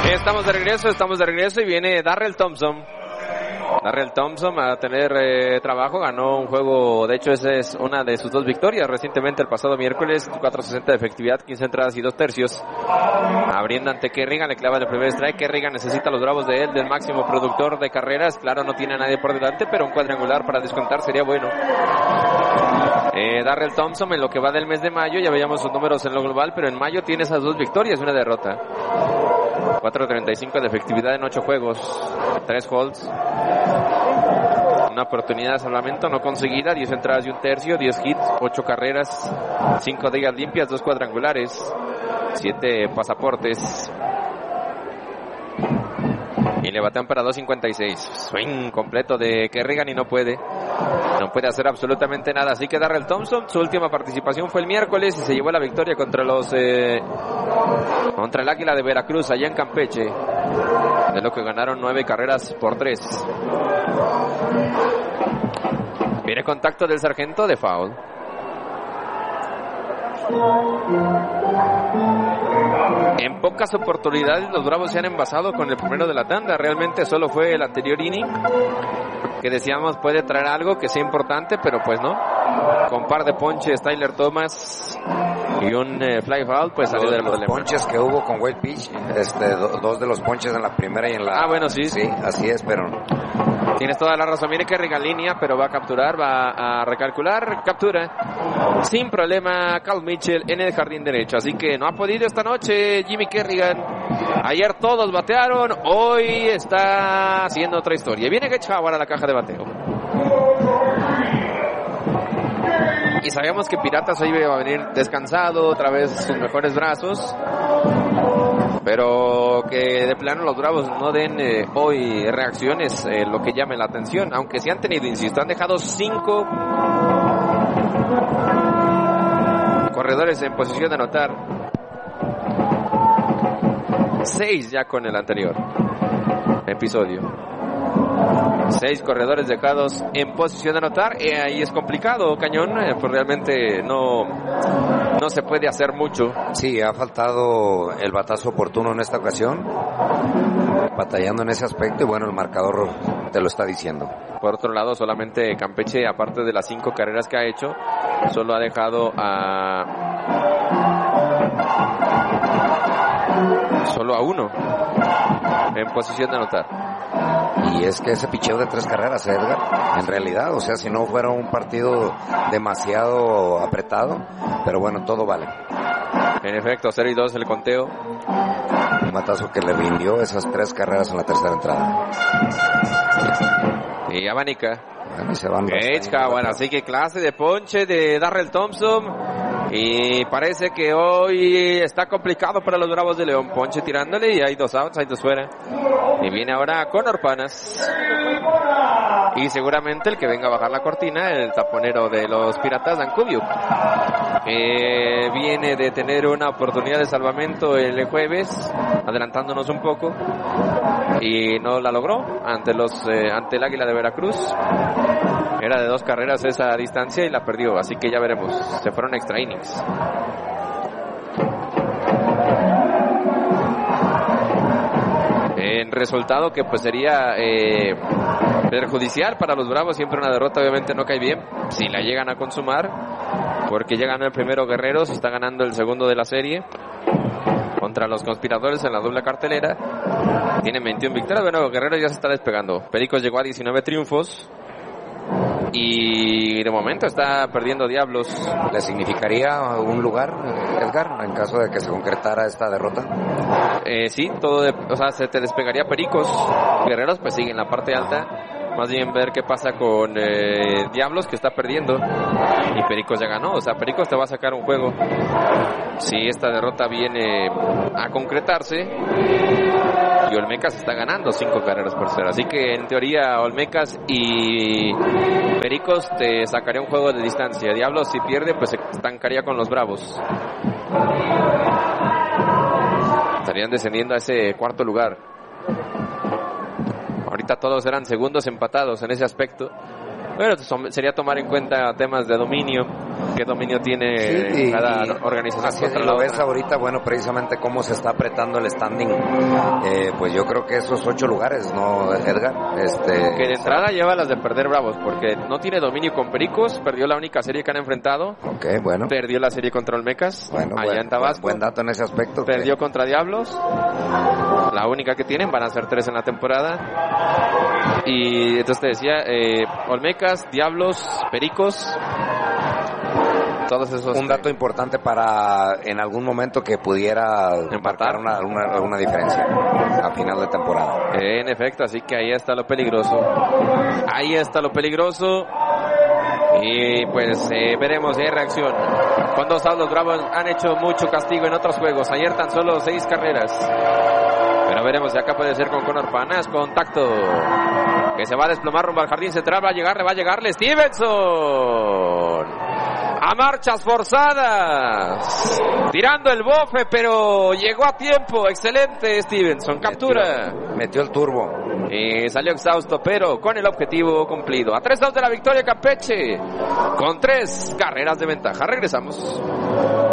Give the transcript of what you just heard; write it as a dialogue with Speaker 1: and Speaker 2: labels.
Speaker 1: Estamos de regreso y viene Darrell Thompson. Darrell Thompson va a tener trabajo, ganó un juego, de hecho esa es una de sus 2 victorias recientemente el pasado miércoles, 4.60 de efectividad, 15 entradas y 2 tercios. Abriendo ante Kerrigan, le clava el primer strike. Kerrigan necesita los bravos de él, del máximo productor de carreras. Claro, no tiene a nadie por delante, pero un cuadrangular para descontar sería bueno. Darrell Thompson en lo que va del mes de mayo, ya veíamos sus números en lo global, pero en mayo tiene esas 2 victorias y una derrota. 4.35 de efectividad en 8 juegos, 3 holds, una oportunidad de salvamento no conseguida, 10 entradas y un tercio, 10 hits, 8 carreras, 5 de ellas limpias, 2 cuadrangulares, 7 pasaportes. Y le batean para 2.56. Swing completo de Kerrigan y no puede hacer absolutamente nada. Así que Darrell Thompson, su última participación fue el miércoles y se llevó la victoria contra el Águila de Veracruz allá en Campeche, de lo que ganaron 9 carreras por 3. Viene contacto del sargento de foul. En pocas oportunidades los Bravos se han envasado con el primero de la tanda. Realmente solo fue el anterior inning que decíamos puede traer algo que sea importante, pero pues no. Con par de ponches Tyler Thomas y un fly foul, pues salió del problema.
Speaker 2: Los ponches que hubo con Wade Pitch, 2 de los ponches en la primera y en la...
Speaker 1: bueno, sí.
Speaker 2: Sí, así es, pero...
Speaker 1: Tienes toda la razón. Viene Kerrigan línea, pero va a capturar, va a recalcular, captura sin problema Cal Mitchell en el jardín derecho. Así que no ha podido esta noche Jimmy Kerrigan. Ayer todos batearon, hoy está haciendo otra historia. Viene Gage Howard a la caja de bateo. Y sabíamos que Piratas hoy iba a venir descansado, otra vez sus mejores brazos. Pero que de plano los Bravos no den hoy reacciones, lo que llame la atención. Aunque sí han tenido, insisto, han dejado 5 corredores en posición de anotar. 6 ya con el anterior episodio. 6 corredores dejados en posición de anotar. Ahí es complicado, Cañón, pues realmente no se puede hacer mucho.
Speaker 2: Sí, ha faltado el batazo oportuno en esta ocasión, batallando en ese aspecto, y bueno, el marcador te lo está diciendo.
Speaker 1: Por otro lado, solamente Campeche, aparte de las 5 carreras que ha hecho, solo ha dejado solo a 1 en posición de anotar.
Speaker 2: Y es que ese picheo de 3 carreras, Edgar, en realidad, o sea, si no fuera un partido demasiado apretado, pero bueno, todo vale.
Speaker 1: En efecto, 0-2 el conteo.
Speaker 2: Un batazo que le rindió esas 3 carreras en la tercera entrada.
Speaker 1: Y abanica.
Speaker 2: Bueno, se van
Speaker 1: bueno, así que clase de ponche de Darrell Thompson. Y parece que hoy está complicado para los Bravos de León. Ponche tirándole y hay 2 outs, hay 2 fuera. Y viene ahora Conor Panas. Y seguramente el que venga a bajar la cortina, el taponero de los Piratas, Dan Kubiuk. Viene de tener una oportunidad de salvamento el jueves, adelantándonos un poco. Y no la logró ante el Águila de Veracruz. Era de 2 carreras esa distancia y la perdió, así que ya veremos. Se fueron extra innings. En resultado que pues sería perjudicial para los Bravos. Siempre una derrota obviamente no cae bien si la llegan a consumar, porque ya ganó el primero Guerreros, está ganando el segundo de la serie contra los Conspiradores en la doble cartelera. Tienen 21 victorias. Bueno, Guerreros ya se está despegando. Pericos llegó a 19 triunfos. Y de momento está perdiendo Diablos.
Speaker 2: ¿Le significaría un lugar, Edgar, en caso de que se concretara esta derrota?
Speaker 1: Sí, se te despegaría Pericos. Guerreros pues sigue en la parte alta. Más bien ver qué pasa con Diablos, que está perdiendo. Y Pericos ya ganó. O sea, Pericos te va a sacar un juego si esta derrota viene a concretarse. Y Olmecas está ganando 5 carreras por 0. Así que en teoría Olmecas y Pericos te sacaría un juego de distancia. Diablos, si pierde, pues se estancaría con los Bravos. Estarían descendiendo a ese 4º lugar. Ahorita todos eran segundos empatados en ese aspecto. Bueno, sería tomar en cuenta temas de dominio, qué dominio tiene cada organización.
Speaker 2: Así es, lo ves ahorita, bueno, precisamente cómo se está apretando el standing. Pues yo creo que esos 8 lugares, ¿no, Edgar?
Speaker 1: Que de entrada lleva las de perder Bravos, porque no tiene dominio con Pericos, perdió la única serie que han enfrentado.
Speaker 2: Ok, bueno.
Speaker 1: Perdió la serie contra Olmecas, allá en Tabasco.
Speaker 2: Buen dato en ese aspecto.
Speaker 1: Perdió contra Diablos, la única que tienen, van a ser 3 en la temporada. Y entonces te decía, Olmecas, Diablos, Pericos, todos esos.
Speaker 2: Un dato importante para en algún momento que pudiera
Speaker 1: empatar
Speaker 2: una diferencia a final de temporada.
Speaker 1: En efecto, así que ahí está lo peligroso. Ahí está lo peligroso. Y pues veremos reacción. Con 2 outs, los Bravos han hecho mucho castigo en otros juegos. Ayer tan solo 6 carreras. Pero veremos si acá puede ser con Conor Panas. Contacto. Que se va a desplomar rumbo al jardín central. Va a llegarle Stevenson. A marchas forzadas. Tirando el bofe, pero llegó a tiempo. Excelente Stevenson. Captura.
Speaker 2: Metió el turbo.
Speaker 1: Y salió exhausto, pero con el objetivo cumplido. A 3 outs de la victoria Campeche. Con 3 carreras de ventaja. Regresamos.